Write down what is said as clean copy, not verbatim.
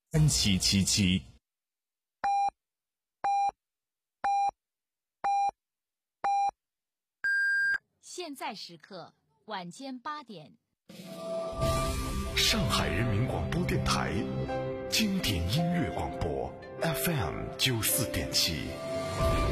3777。 现在时刻晚间8点。 上海人民广播电台经典音乐广播 FM 94.7。